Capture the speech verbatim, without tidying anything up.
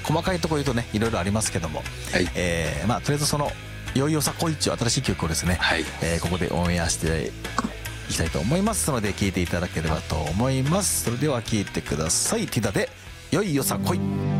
細かいところ言うとねいろいろありますけども、はい、えー、まあとりあえずそのよいよさこいっちゅう新しい曲をですね、はい、えー、ここでオンエアしていきたいと思いますので聴いていただければと思います。それでは聴いてください。ティダでよいよさこい。